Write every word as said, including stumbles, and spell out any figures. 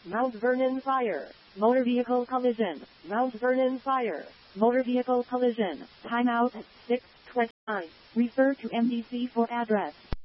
Mount Vernon Fire. Motor vehicle collision. Mount Vernon Fire. Motor vehicle collision. Time out at six twenty-nine. Refer to M D C for address.